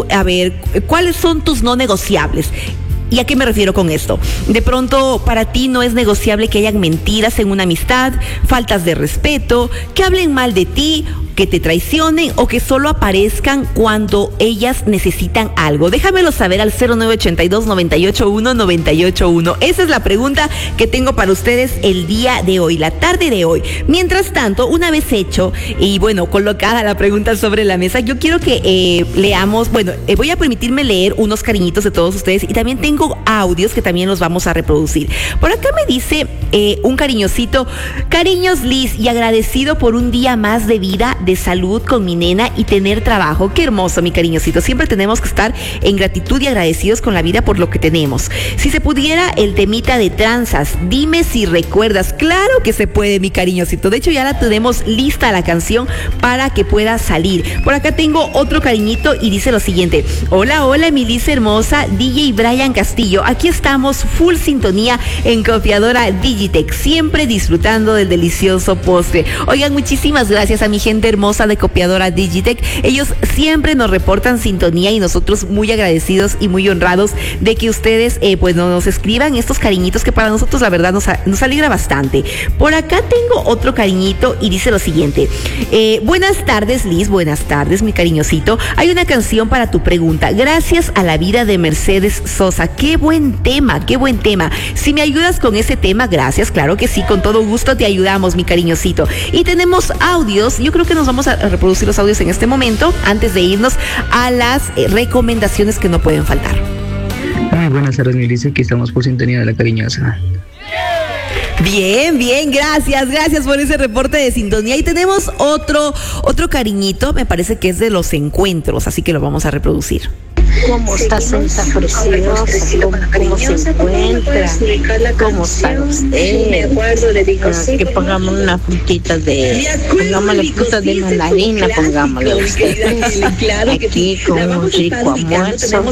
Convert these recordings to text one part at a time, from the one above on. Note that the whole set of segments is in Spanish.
tú, a ver, ¿cuáles son tus no negociables? ¿Y a qué me refiero con esto? De pronto, para ti no es negociable que hayan mentiras en una amistad, faltas de respeto, que hablen mal de ti, que te traicionen o que solo aparezcan cuando ellas necesitan algo. Déjamelo saber al 0982-981-981. Esa es la pregunta que tengo para ustedes el día de hoy, la tarde de hoy. Mientras tanto, una vez hecho y bueno, colocada la pregunta sobre la mesa, yo quiero que leamos, voy a permitirme leer unos cariñitos de todos ustedes y también tengo audios que también los vamos a reproducir. Por acá me dice un cariñosito: cariños Liz, y agradecido por un día más de vida, de salud con mi nena y tener trabajo. Qué hermoso, mi cariñosito. Siempre tenemos que estar en gratitud y agradecidos con la vida por lo que tenemos. Si se pudiera el temita de tranzas, dime si recuerdas. Claro que se puede, mi cariñosito. De hecho, ya la tenemos lista la canción para que pueda salir. Por acá tengo otro cariñito y dice lo siguiente: hola, mi Liz hermosa, DJ Brian Castillo. Aquí estamos, full sintonía en Copiadora Digitec, siempre disfrutando del delicioso postre. Oigan, muchísimas gracias a mi gente hermosa de Copiadora Digitec. Ellos siempre nos reportan sintonía y nosotros muy agradecidos y muy honrados de que ustedes nos escriban estos cariñitos que para nosotros la verdad nos alegra bastante. Por acá tengo otro cariñito y dice lo siguiente: buenas tardes Liz, buenas tardes mi cariñosito. Hay una canción para tu pregunta, Gracias a la vida de Mercedes Sosa. Qué buen tema, qué buen tema. Si me ayudas con ese tema, gracias, claro que sí, con todo gusto te ayudamos, mi cariñosito. Y tenemos audios, yo creo que nos vamos a reproducir los audios en este momento, antes de irnos a las recomendaciones que no pueden faltar. Muy buenas tardes, mi Liz, aquí estamos por sintonía de la cariñosa. Bien, gracias por ese reporte de sintonía. Y tenemos otro cariñito, me parece que es de los encuentros, así que lo vamos a reproducir. ¿Cómo está Santa Preciosa? ¿Cómo se encuentra? ¿Cómo está usted? Que pongamos una frutita pongámosle frutas de mandarina, pongámosle ustedes. Aquí con un rico almuerzo.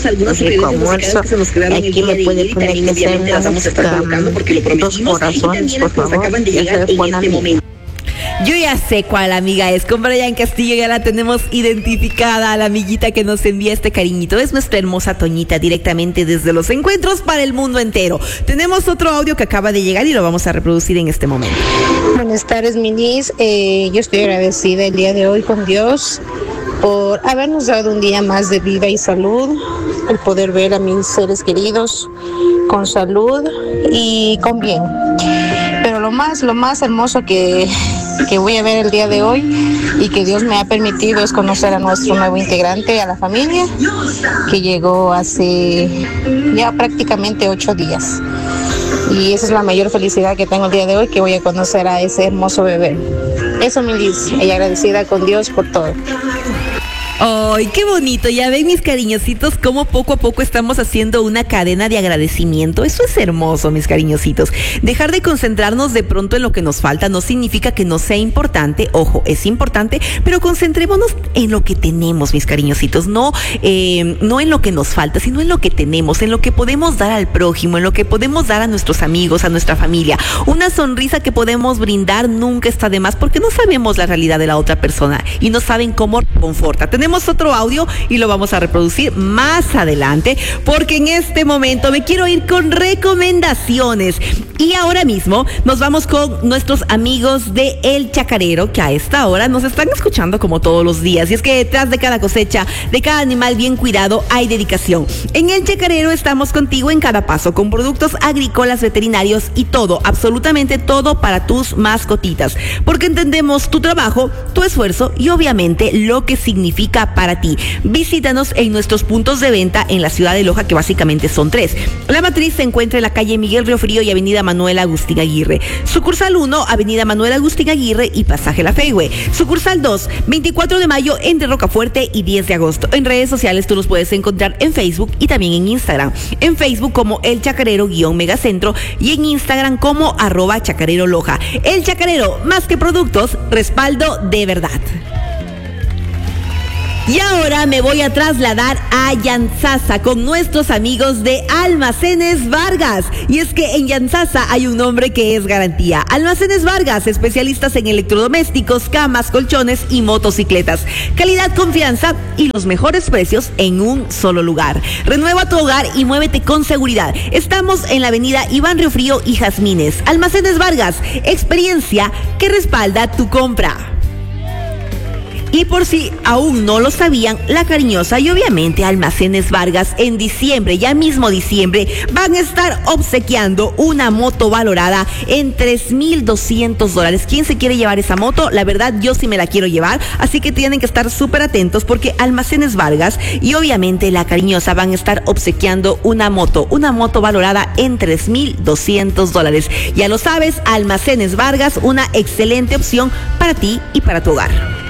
Aquí me puede poner que sea una música, 2 corazones, por favor. Ya se ve buena amiga. Yo ya sé cuál amiga es. Con Brian Castillo ya la tenemos identificada, a la amiguita que nos envía este cariñito. Es nuestra hermosa Toñita, directamente desde los encuentros para el mundo entero. Tenemos otro audio que acaba de llegar y lo vamos a reproducir en este momento. Buenas tardes, mi Liz. Yo estoy agradecida el día de hoy con Dios por habernos dado un día más de vida y salud, el poder ver a mis seres queridos con salud y con bien. Pero lo más hermoso que voy a ver el día de hoy y que Dios me ha permitido es conocer a nuestro nuevo integrante a la familia, que llegó hace ya prácticamente 8 días. Y esa es la mayor felicidad que tengo el día de hoy, que voy a conocer a ese hermoso bebé. Eso, mi Liz, y agradecida con Dios por todo. ¡Ay, qué bonito! Ya ven, mis cariñositos, cómo poco a poco estamos haciendo una cadena de agradecimiento. Eso es hermoso, mis cariñositos. Dejar de concentrarnos de pronto en lo que nos falta no significa que no sea importante. Ojo, es importante, pero concentrémonos en lo que tenemos, mis cariñositos. No en lo que nos falta, sino en lo que tenemos, en lo que podemos dar al prójimo, en lo que podemos dar a nuestros amigos, a nuestra familia. Una sonrisa que podemos brindar nunca está de más, porque no sabemos la realidad de la otra persona y no saben cómo conforta. Tenemos otro audio y lo vamos a reproducir más adelante, porque en este momento me quiero ir con recomendaciones. Y ahora mismo nos vamos con nuestros amigos de El Chacarero, que a esta hora nos están escuchando como todos los días. Y es que detrás de cada cosecha, de cada animal bien cuidado, hay dedicación. En El Chacarero estamos contigo en cada paso, con productos agrícolas, veterinarios y todo, absolutamente todo para tus mascotitas. Porque entendemos tu trabajo, tu esfuerzo y obviamente lo que significa para ti. Visítanos en nuestros puntos de venta en la ciudad de Loja, que básicamente son 3. La matriz se encuentra en la calle Miguel Río Frío y avenida Manuel Agustín Aguirre. Sucursal 1, avenida Manuel Agustín Aguirre y pasaje La Feihue. Sucursal 2, 24 de mayo entre Rocafuerte y 10 de agosto. En redes sociales tú los puedes encontrar en Facebook y también en Instagram. En Facebook como El Chacarero-Megacentro y en Instagram como @Chacarero Loja. El Chacarero, más que productos, respaldo de verdad. Y ahora me voy a trasladar a Yantzaza con nuestros amigos de Almacenes Vargas. Y es que en Yantzaza hay un nombre que es garantía. Almacenes Vargas, especialistas en electrodomésticos, camas, colchones y motocicletas. Calidad, confianza y los mejores precios en un solo lugar. Renueva tu hogar y muévete con seguridad. Estamos en la avenida Iván Riofrío y Jazmines. Almacenes Vargas, experiencia que respalda tu compra. Y por si aún no lo sabían, La Cariñosa y obviamente Almacenes Vargas en diciembre, ya mismo diciembre, van a estar obsequiando una moto valorada en $3,200. ¿Quién se quiere llevar esa moto? La verdad, yo sí me la quiero llevar, así que tienen que estar súper atentos porque Almacenes Vargas y obviamente La Cariñosa van a estar obsequiando una moto valorada en $3,200. Ya lo sabes, Almacenes Vargas, una excelente opción para ti y para tu hogar.